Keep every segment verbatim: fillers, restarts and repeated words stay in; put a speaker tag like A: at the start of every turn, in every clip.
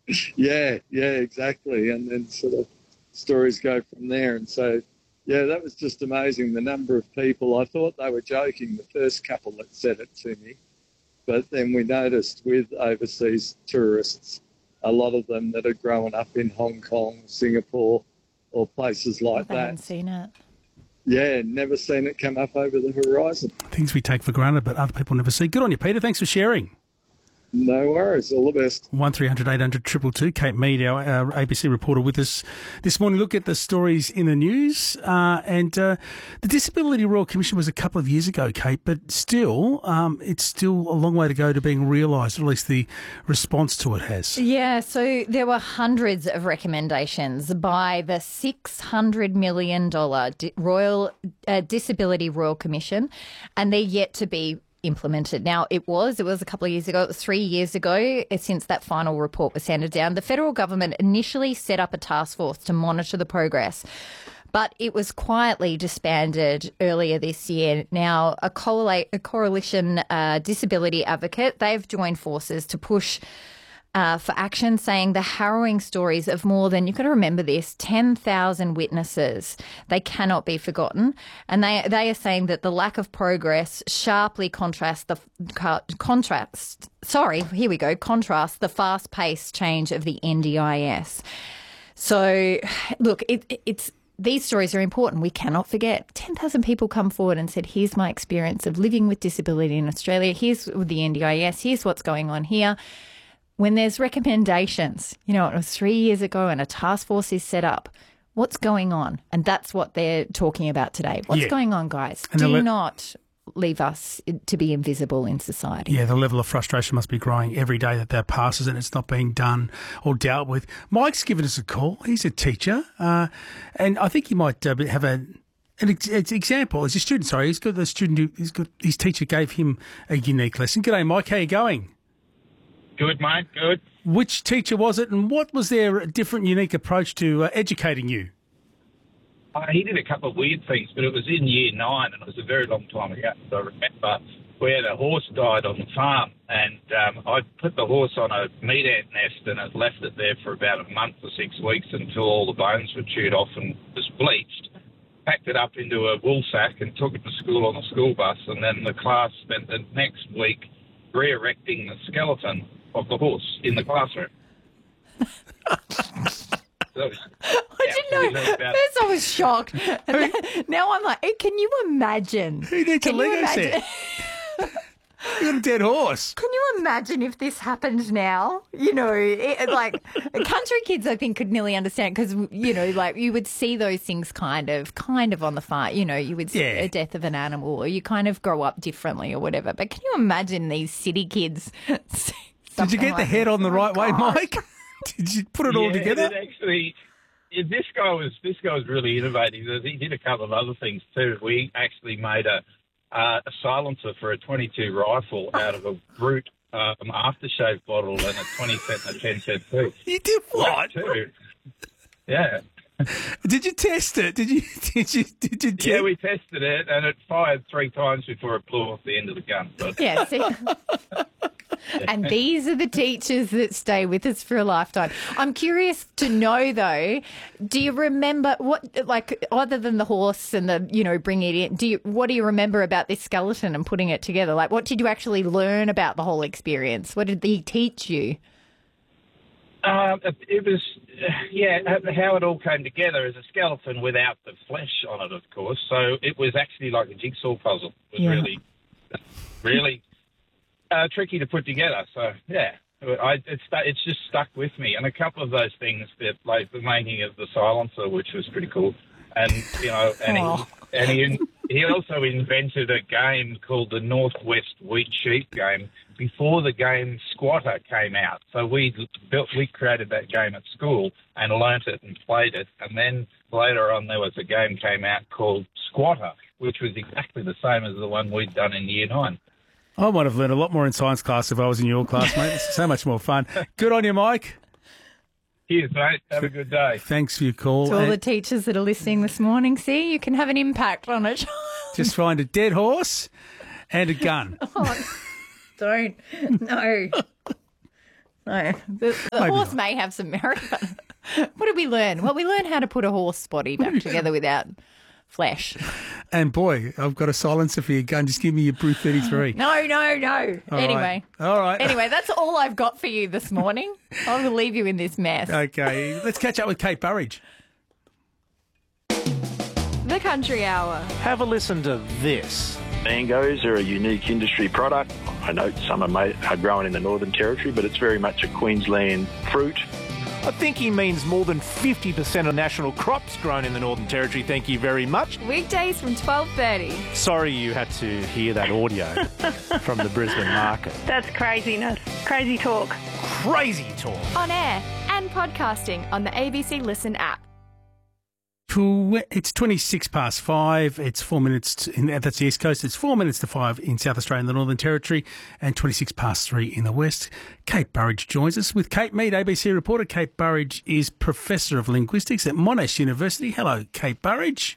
A: yeah, yeah, exactly. And then sort of stories go from there. And so, yeah, that was just amazing. The number of people, I thought they were joking, the first couple that said it to me. But then we noticed with overseas tourists, a lot of them that are growing up in Hong Kong, Singapore, or places like
B: they
A: that.
B: haven't seen it.
A: Yeah, never seen it come up over the horizon.
C: Things we take for granted, but other people never see. Good on you, Peter. Thanks for sharing.
A: No worries. All the best.
C: one three hundred eight hundred two two two. Kate Mead, our, our A B C reporter, with us this morning. Look at the stories in the news. Uh, and uh, the Disability Royal Commission was a couple of years ago, Kate, but still, um, it's still a long way to go to being realised, or at least the response to it has.
B: Yeah, so there were hundreds of recommendations by the six hundred million dollars Royal uh, Disability Royal Commission, and they're yet to be implemented. Now, it was, it was a couple of years ago, it was three years ago since that final report was handed down. The federal government initially set up a task force to monitor the progress, but it was quietly disbanded earlier this year. Now, a, coala- a coalition uh, disability advocate, they've joined forces to push Uh, for action, saying the harrowing stories of more than, you've got to remember this, ten thousand witnesses, they cannot be forgotten. And they they are saying that the lack of progress sharply contrasts the contrast. Sorry, here we go. Contrast the fast-paced change of the N D I S. So, look, it, it's. These stories are important. We cannot forget. ten thousand people come forward and said, here's my experience of living with disability in Australia. Here's the N D I S. Here's what's going on here. When there's recommendations, you know, it was three years ago and a task force is set up, what's going on? And that's what they're talking about today. What's
C: yeah.
B: going on, guys?
C: And
B: Do
C: le-
B: not leave us to be invisible in society.
C: Yeah, the level of frustration must be growing every day that that passes and it's not being done or dealt with. Mike's given us a call. He's a teacher, uh, and I think he might uh, have a... An ex- example is a student, sorry, he's got the student who, he's got, his teacher gave him a unique lesson. G'day, Mike, how you going?
D: Good, mate, good.
C: Which teacher was it, and what was their different, unique approach to uh, educating you?
D: Uh, he did a couple of weird things, but it was in year nine, and it was a very long time ago. I remember we had a horse died on the farm, and um, I put the horse on a meat ant nest, and it left it there for about a month or six weeks until all the bones were chewed off and was bleached. Packed it up into a wool sack and took it to school on a school bus, and then the class spent the next week re-erecting the skeleton of the horse in the classroom. So,
B: I didn't know. First I was shocked. And then, now I'm like, hey, can you imagine?
C: Who needs a
B: Can you
C: Lego
B: imagine-
C: set? You got a dead horse.
B: Can you imagine if this happened now? You know, it, like country kids, I think, could nearly understand because, you know, like you would see those things kind of, kind of on the farm. You know, you would see
C: Yeah.
B: a death of an animal, or you kind of grow up differently, or whatever. But can you imagine these city kids?
C: Did you get the head on the right way, Mike? Did you put it all
D: Yeah,
C: together?
D: it actually, yeah, this guy was this guy was really innovative. He did a couple of other things too. We actually made a uh, a silencer for a twenty-two rifle out of a brute um, aftershave bottle and a twenty cent and a ten cent piece.
C: You did what?
D: Too. Yeah.
C: Did you test it? Did you? Did you? Did you? Te-
D: Yeah, we tested it, and it fired three times before it blew off the end of the gun. But
B: Yeah, see? And these are the teachers that stay with us for a lifetime. I'm curious to know, though, do you remember what, like, other than the horse and the, you know, bringing it in, do you, what do you remember about this skeleton and putting it together? Like, what did you actually learn about the whole experience? What did he teach you?
D: Um, it, it was, uh, yeah, how it all came together as a skeleton without the flesh on it, of course. So it was actually like a jigsaw puzzle. It was
B: Yeah.
D: really, really uh, tricky to put together. So, yeah, I, it's, it's just stuck with me. And a couple of those things, that, like the making of the silencer, which was pretty cool. And, you know, and,
B: Oh.
D: he, and he, he also invented a game called the Northwest Wheat Sheep game before the game Squatter came out. So we built, we created that game at school and learnt it and played it. And then later on there was a game came out called Squatter, which was exactly the same as the one we'd done in year nine.
C: I might have learned a lot more in science class if I was in your class, mate. It's so much more fun. Good on you, Mike.
D: Cheers, mate. Have a good day.
C: Thanks for your call.
B: To all
C: And
B: the teachers that are listening this morning, see, you can have an impact on a child.
C: just find a dead horse and a gun.
B: Oh, don't. No. No, the, the
C: Maybe
B: horse
C: not.
B: may have some merit, but what did we learn? Well, we learned how to put a horse body back together without flesh.
C: And boy, I've got a silencer for your gun. Just give me your Brew thirty-three.
B: No, no, no.
C: All
B: anyway.
C: right. All right.
B: Anyway, that's all I've got for you this morning. I will leave you in this mess.
C: Okay, let's catch up with Kate Burridge.
E: The Country Hour.
F: Have a listen to this.
G: Mangoes are a unique industry product. I know some are, made, are grown in the Northern Territory, but it's very much a Queensland fruit.
F: I think he means more than fifty percent of national crops grown in the Northern Territory. Thank you very much.
E: Weekdays from twelve thirty.
F: Sorry you had to hear that audio from the Brisbane market.
H: That's craziness. Crazy talk.
F: Crazy talk.
E: On air and podcasting on the A B C Listen app.
C: It's twenty-six past five. It's four minutes to, in, that's the East Coast. It's four minutes to five in South Australia and the Northern Territory, and twenty-six past three in the West. Kate Burridge joins us with Kate Mead, A B C reporter. Kate Burridge is Professor of Linguistics at Monash University. Hello, Kate Burridge.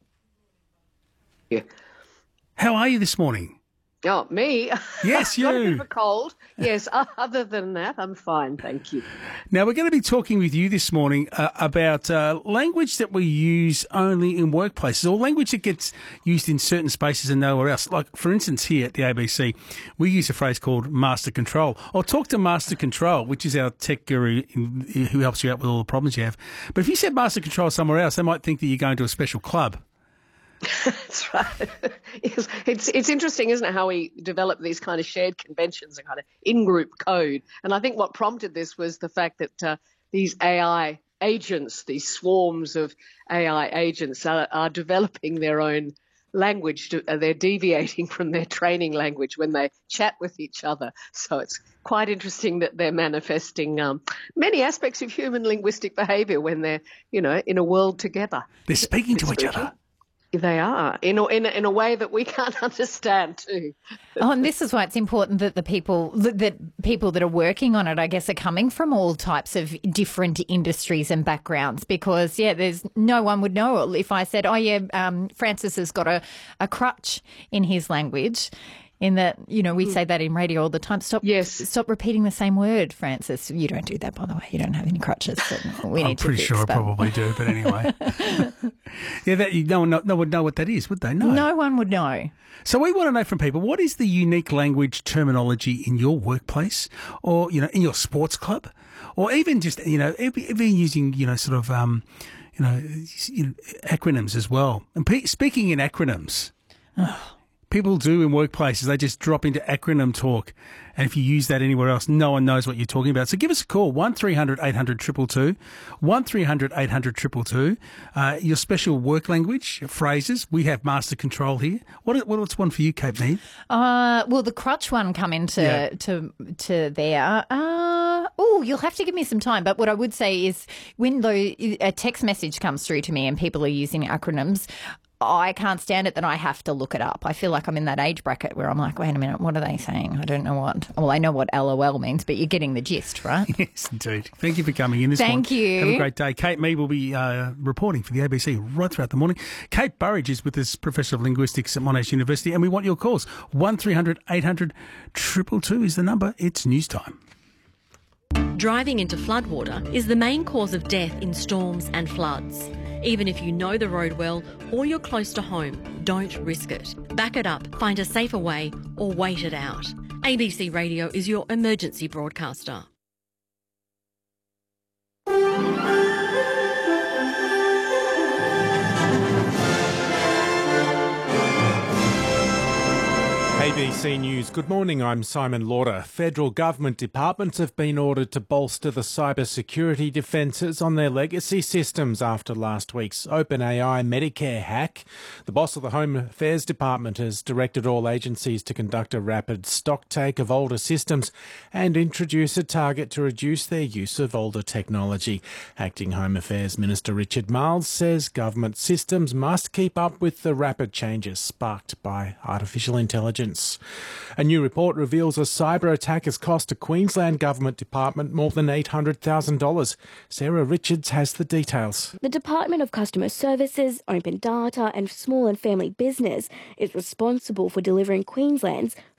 I: Yeah.
C: How are you this morning?
I: Oh, me?
C: Yes,
I: Got a bit
C: you.
I: of a cold. Yes, other than that, I'm fine, thank you.
C: Now, we're going to be talking with you this morning uh, about uh, language that we use only in workplaces, or language that gets used in certain spaces and nowhere else. Like, for instance, here at the A B C, we use a phrase called master control. I'll talk to Master Control, which is our tech guru in, who helps you out with all the problems you have. But if you said master control somewhere else, they might think that you're going to a special club.
I: That's right. It's, it's it's interesting, isn't it, how we develop these kind of shared conventions and kind of in-group code. And I think what prompted this was the fact that uh, these A I agents, these swarms of A I agents are, are developing their own language. To, uh, they're deviating from their training language when they chat with each other. So it's quite interesting that they're manifesting um, many aspects of human linguistic behaviour when they're, you know, in a world together.
C: They're speaking to each
I: Speaking.
C: other.
I: They are, in a, in, a, in a way that we can't understand too.
B: Oh, and this is why it's important that the people that, that people that are working on it, I guess, are coming from all types of different industries and backgrounds. Because yeah, there's no one would know if I said, "Oh yeah, um, Francis has got a, a crutch in his language." In that, you know, we say that in radio all the time. Stop,
I: yes.
B: Stop repeating the same word, Francis. You don't do that, by the way. You don't have any crutches. So we need
C: I'm
B: to
C: pretty
B: fix,
C: sure I
B: but...
C: probably do, but anyway. yeah, that, no one no, no one would know what that is, would they? No.
B: No one would know.
C: So we want to know from people, what is the unique language terminology in your workplace, or, you know, in your sports club, or even just, you know, even using, you know, sort of, um, you know, you know acronyms as well. And pe- speaking in acronyms, people do in workplaces, they just drop into acronym talk. And if you use that anywhere else, no one knows what you're talking about. So give us a call, one three hundred eight hundred two two two, one three hundred eight hundred two two two. Uh, your special work language, phrases. We have master control here. What, what's one for you, Kate Mead?
B: Uh, will the crutch one come into
C: Yeah.
B: to to there? Uh, oh, you'll have to give me some time. But what I would say is when the, a text message comes through to me and people are using acronyms, I can't stand it, then I have to look it up. I feel like I'm in that age bracket where I'm like, wait a minute, what are they saying? I don't know what. Well, I know what L O L means, but you're getting the gist, right?
C: Yes, indeed. Thank you for coming in this
B: Thank
C: morning.
B: you.
C: Have a great day. Kate Mead will be uh, reporting for the A B C right throughout the morning. Kate Burridge is with us, Professor of Linguistics at Monash University, and we want your calls. one three hundred eight hundred two two two is the number. It's news time.
J: Driving into floodwater is the main cause of death in storms and floods. Even if you know the road well or you're close to home, don't risk it. Back it up, find a safer way, or wait it out. A B C Radio is your emergency broadcaster.
F: A B C News. Good morning, I'm Simon Lauder. Federal government departments have been ordered to bolster the cybersecurity defences on their legacy systems after last week's OpenAI Medicare hack. The boss of the Home Affairs Department has directed all agencies to conduct a rapid stocktake of older systems and introduce a target to reduce their use of older technology. Acting Home Affairs Minister Richard Marles says government systems must keep up with the rapid changes sparked by artificial intelligence. A new report reveals a cyber attack has cost a Queensland government department more than eight hundred thousand dollars. Sarah Richards has the details.
K: The Department of Customer Services, Open Data and Small and Family Business is responsible for delivering Queensland's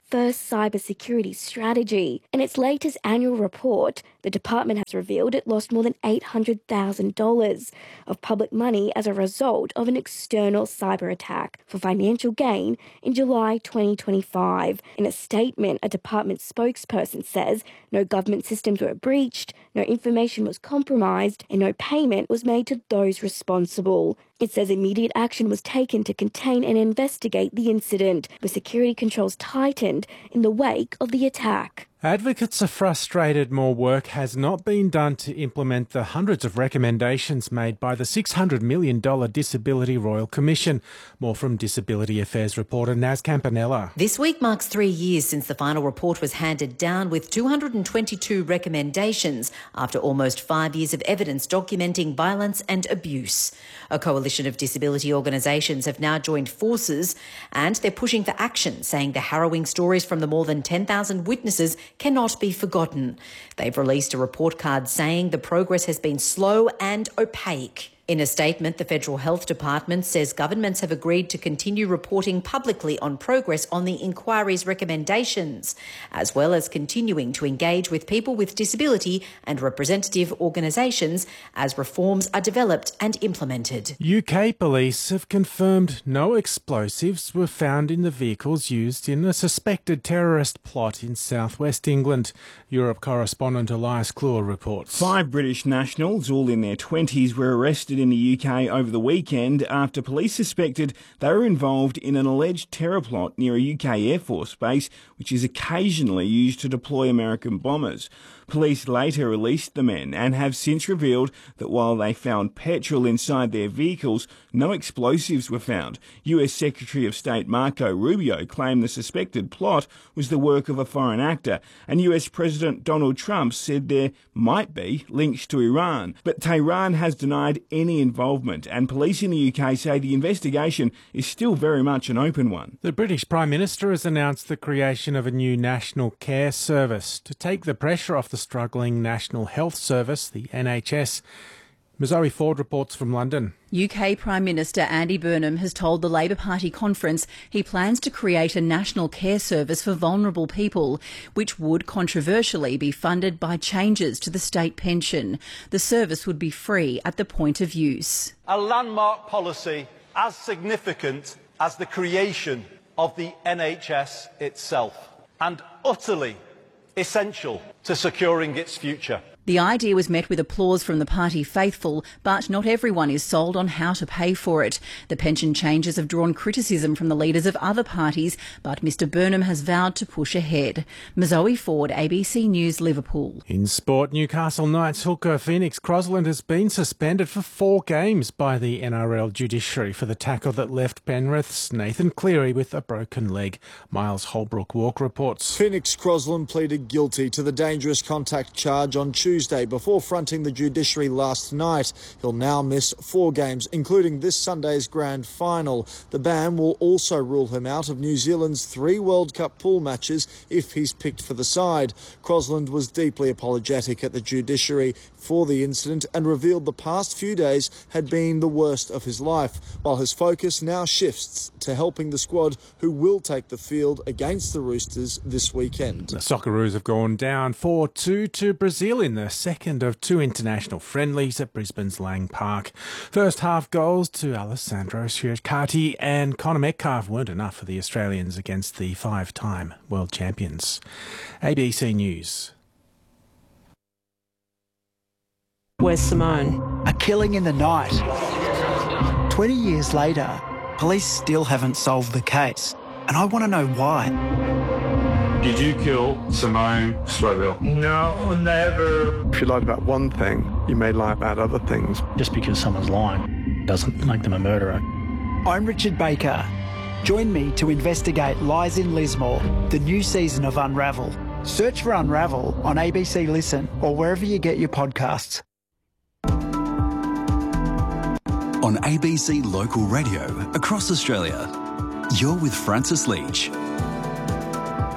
K: first cybersecurity strategy. In its latest annual report, the department has revealed it lost more than eight hundred thousand dollars of public money as a result of an external cyber attack for financial gain in July twenty twenty-five. In a statement, a department spokesperson says no government systems were breached, no information was compromised, and no payment was made to those responsible. It says immediate action was taken to contain and investigate the incident, with security controls tightened in the wake of the attack.
F: Advocates are frustrated more work has not been done to implement the hundreds of recommendations made by the six hundred million dollars Disability Royal Commission. More from Disability Affairs reporter Naz Campanella.
L: This week marks three years since the final report was handed down with two hundred twenty-two recommendations after almost five years of evidence documenting violence and abuse. A coalition of disability organisations have now joined forces and they're pushing for action, saying the harrowing stories from the more than ten thousand witnesses cannot be forgotten. They've released a report card saying the progress has been slow and opaque. In a statement, the Federal Health Department says governments have agreed to continue reporting publicly on progress on the inquiry's recommendations, as well as continuing to engage with people with disability and representative organisations as reforms are developed and implemented.
F: U K police have confirmed no explosives were found in the vehicles used in a suspected terrorist plot in southwest England. Europe correspondent Elias Kluwer reports.
M: Five British nationals, all in their twenties, were arrested in the U K over the weekend after police suspected they were involved in an alleged terror plot near a U K Air Force base, which is occasionally used to deploy American bombers. Police later released the men and have since revealed that while they found petrol inside their vehicles, no explosives were found. U S Secretary of State Marco Rubio claimed the suspected plot was the work of a foreign actor, and U S President Donald Trump said there might be links to Iran. But Tehran has denied any involvement, and police in the U K say the investigation is still very much an open one.
F: The British Prime Minister has announced the creation of a new national care service to take the pressure off the struggling National Health Service, the N H S. Zoe Ford reports from London.
N: U K Prime Minister Andy Burnham has told the Labor Party conference he plans to create a national care service for vulnerable people, which would controversially be funded by changes to the state pension. The service would be free at the point of use.
O: A landmark policy as significant as the creation of the N H S itself, and utterly essential to securing its future.
N: The idea was met with applause from the party faithful, but not everyone is sold on how to pay for it. The pension changes have drawn criticism from the leaders of other parties, but Mr Burnham has vowed to push ahead. Zoe Ford, A B C News, Liverpool.
F: In sport, Newcastle Knights hooker Phoenix Crosland has been suspended for four games by the N R L judiciary for the tackle that left Penrith's Nathan Cleary with a broken leg. Miles Holbrook-Walk reports.
P: Phoenix Crosland pleaded guilty to the dangerous contact charge on Tuesday. Tuesday before fronting the judiciary last night. He'll now miss four games, including this Sunday's grand final. The ban will also rule him out of New Zealand's three World Cup pool matches if he's picked for the side. Crosland was deeply apologetic at the judiciary for the incident and revealed the past few days had been the worst of his life, while his focus now shifts to helping the squad who will take the field against the Roosters this weekend.
F: The Socceroos have gone down four two to Brazil in the second of two international friendlies at Brisbane's Lang Park. First half goals to Alessandro Sciaccardi and Conor Metcalfe weren't enough for the Australians against the five-time world champions. A B C News.
Q: Where's Simone?
R: A killing in the night. twenty years later, police still haven't solved the case, and I want to know why.
S: Did you kill Simone Stroville?
T: No, never.
U: If you lied about one thing, you may lie about other things.
V: Just because someone's lying doesn't make them a murderer.
R: I'm Richard Baker. Join me to investigate Lies in Lismore, the new season of Unravel. Search for Unravel on A B C Listen or wherever you get your podcasts.
W: On A B C Local Radio across Australia, you're with Francis Leach.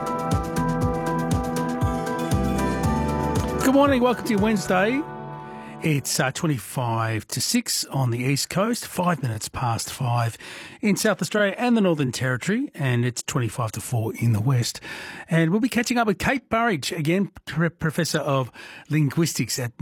C: Good morning, welcome to Wednesday. It's uh, twenty-five to six on the East Coast, five minutes past five in South Australia and the Northern Territory, and it's twenty-five to four in the West. And we'll be catching up with Kate Burridge, again, Professor of Linguistics at